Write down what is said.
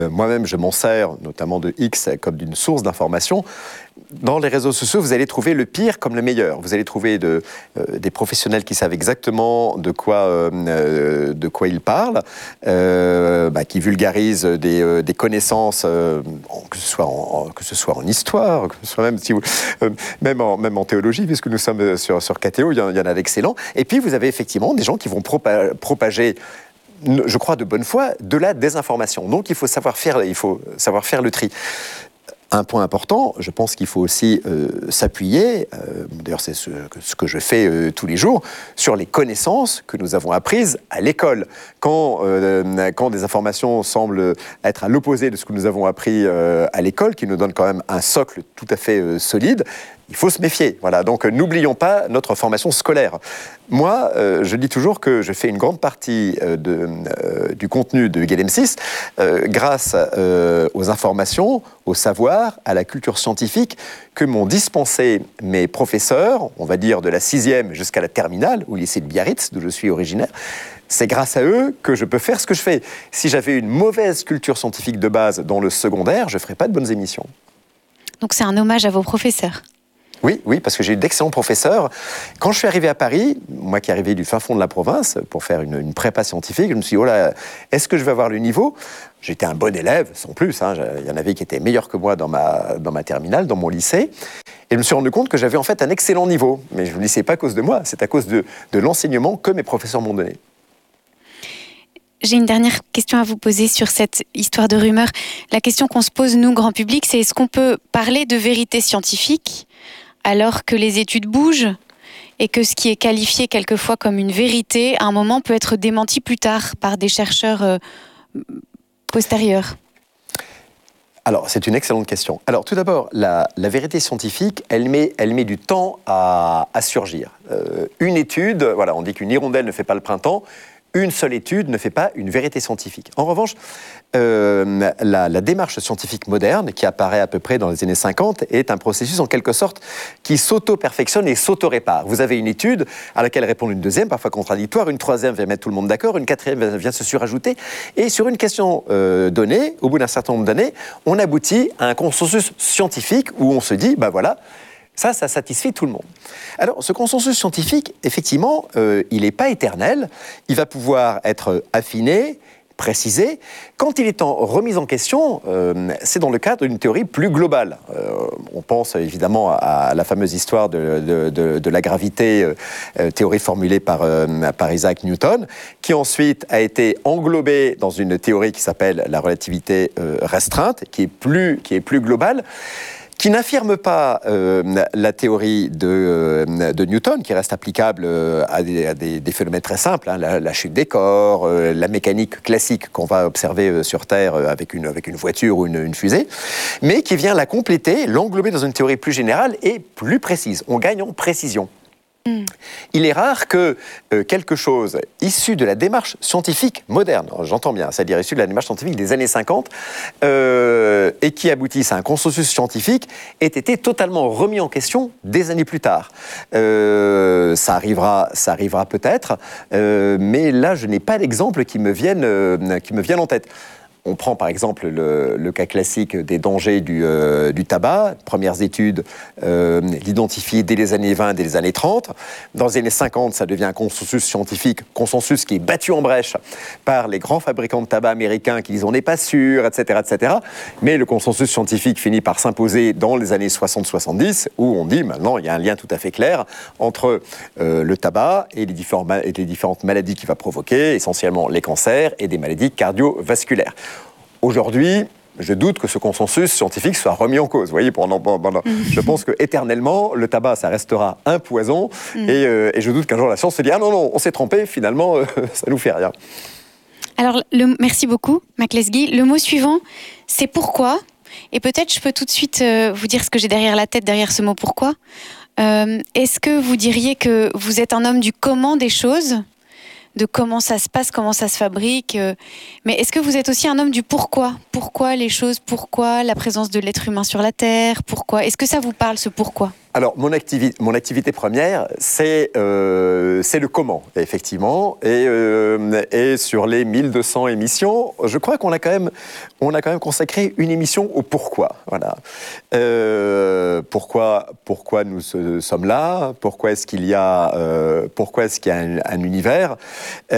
Moi-même, je m'en sers, notamment de X, comme d'une source d'information. Dans les réseaux sociaux, vous allez trouver le pire comme le meilleur. Vous allez trouver des professionnels qui savent exactement de quoi ils parlent, qui vulgarisent des connaissances, que ce soit en histoire, que ce soit même en théologie, puisque nous sommes sur KTO, il y en a d'excellents. Et puis, vous avez effectivement des gens qui vont propager, je crois de bonne foi, de la désinformation. Donc il faut savoir faire le tri. Un point important, je pense qu'il faut aussi s'appuyer, d'ailleurs c'est ce que je fais tous les jours, sur les connaissances que nous avons apprises à l'école. Quand des informations semblent être à l'opposé de ce que nous avons appris à l'école, qui nous donne quand même un socle tout à fait solide, il faut se méfier. Voilà. Donc n'oublions pas notre formation scolaire. Moi, je dis toujours que je fais une grande partie du contenu de Guélem 6 grâce aux informations, au savoir, à la culture scientifique que m'ont dispensé mes professeurs, on va dire de la 6e jusqu'à la terminale, au lycée de Biarritz, d'où je suis originaire. C'est grâce à eux que je peux faire ce que je fais. Si j'avais une mauvaise culture scientifique de base dans le secondaire, je ne ferais pas de bonnes émissions. Donc c'est un hommage à vos professeurs. Oui, parce que j'ai eu d'excellents professeurs. Quand je suis arrivé à Paris, moi qui arrivais du fin fond de la province, pour faire une prépa scientifique, je me suis dit, oh là, est-ce que je vais avoir le niveau ? J'étais un bon élève, sans plus. Il y en avait qui étaient meilleurs que moi dans ma terminale, dans mon lycée. Et je me suis rendu compte que j'avais en fait un excellent niveau. Mais je ne le dis, c'est pas à cause de moi, c'est à cause de l'enseignement que mes professeurs m'ont donné. J'ai une dernière question à vous poser sur cette histoire de rumeur. La question qu'on se pose, nous, grand public, c'est est-ce qu'on peut parler de vérité scientifique alors que les études bougent et que ce qui est qualifié quelquefois comme une vérité, à un moment, peut être démenti plus tard par des chercheurs postérieurs ? Alors, c'est une excellente question. Alors, tout d'abord, la vérité scientifique, elle met du temps à surgir. Une étude, voilà, on dit qu'une hirondelle ne fait pas le printemps. Une seule étude ne fait pas une vérité scientifique. En revanche, la démarche scientifique moderne, qui apparaît à peu près dans les années 50, est un processus en quelque sorte qui s'auto-perfectionne et s'auto-répare. Vous avez une étude à laquelle répond une deuxième, parfois contradictoire, une troisième vient mettre tout le monde d'accord, une quatrième vient se surajouter, et sur une question donnée, au bout d'un certain nombre d'années, on aboutit à un consensus scientifique où on se dit, voilà, ça satisfait tout le monde. Alors, ce consensus scientifique, effectivement, il n'est pas éternel. Il va pouvoir être affiné, précisé. Quand il est remis en question, c'est dans le cadre d'une théorie plus globale. On pense évidemment à la fameuse histoire de la gravité, théorie formulée par Isaac Newton, qui ensuite a été englobée dans une théorie qui s'appelle la relativité restreinte, qui est plus globale, qui n'affirme pas la théorie de Newton, qui reste applicable à des phénomènes très simples, la chute des corps, la mécanique classique qu'on va observer sur Terre avec une voiture ou une fusée, mais qui vient la compléter, l'englober dans une théorie plus générale et plus précise. On gagne en précision. Il est rare que quelque chose issu de la démarche scientifique moderne, j'entends bien, c'est-à-dire issu de la démarche scientifique des années 50, et qui aboutisse à un consensus scientifique, ait été totalement remis en question des années plus tard. Ça arrivera peut-être, mais là, je n'ai pas d'exemple qui me vienne en tête. On prend par exemple le cas classique des dangers du tabac. Premières études l'identifier dès les années 20, dès les années 30. Dans les années 50, ça devient un consensus scientifique, consensus qui est battu en brèche par les grands fabricants de tabac américains qui disent on n'est pas sûr, etc., etc. Mais le consensus scientifique finit par s'imposer dans les années 60-70, où on dit maintenant il y a un lien tout à fait clair entre le tabac et les différentes maladies qu'il va provoquer, essentiellement les cancers et des maladies cardiovasculaires. Aujourd'hui, je doute que ce consensus scientifique soit remis en cause. Vous voyez, je pense qu'éternellement, le tabac, ça restera un poison. Et je doute qu'un jour, la science se dit « Ah non, on s'est trompé, finalement, ça nous fait rien ». Alors, merci beaucoup, Mac Lesguy. Le mot suivant, c'est « pourquoi ». Et peut-être, je peux tout de suite vous dire ce que j'ai derrière la tête, derrière ce mot « pourquoi ». Est-ce que vous diriez que vous êtes un homme du comment des choses ? De comment ça se passe, comment ça se fabrique. Mais est-ce que vous êtes aussi un homme du pourquoi ? Pourquoi les choses ? Pourquoi la présence de l'être humain sur la Terre ? Pourquoi ? Est-ce que ça vous parle, ce pourquoi ? Alors, mon activité première, c'est le comment, effectivement. Et sur les 1200 émissions, je crois qu'on a quand même consacré une émission au pourquoi. Voilà. Pourquoi nous sommes là? Pourquoi est-ce qu'il y a un univers?